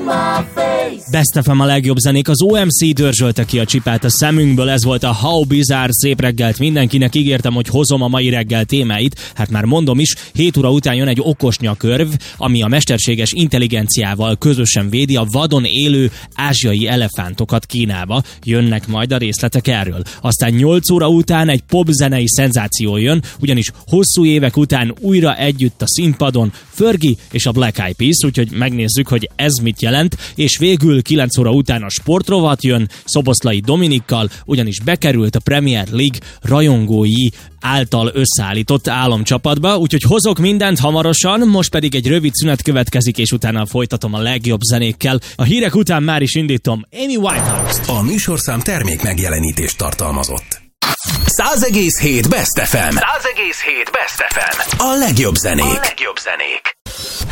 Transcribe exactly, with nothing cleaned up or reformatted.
Best ef em a legjobb zenék, az o em cé dörzsölte ki a csipát a szemünkből, ez volt a How Bizarre. Szép reggelt mindenkinek, ígértem, hogy hozom a mai reggel témáit, hát már mondom is, hét óra után jön egy okos nyakörv, ami a mesterséges intelligenciával közösen védi a vadon élő ázsiai elefántokat Kínába, jönnek majd a részletek erről. Aztán nyolc óra után egy popzenei szenzáció jön, ugyanis hosszú évek után újra együtt a színpadon Fergie és a Black Eyed Peas, úgyhogy megnézzük, hogy ez mit jelent, és végül kilenc óra után a sportrovat jön Szoboszlai Dominikkal, ugyanis bekerült a Premier League rajongói által összeállított álomcsapatba, úgyhogy hozok mindent hamarosan, most pedig egy rövid szünet következik, és utána folytatom a legjobb zenékkel. A hírek után már is indítom Amy Winehouse-t. A műsorszám termék megjelenítést tartalmazott. száz egész hét Best ef em. száz egész hét Best ef em. A legjobb zenék. A legjobb zenék.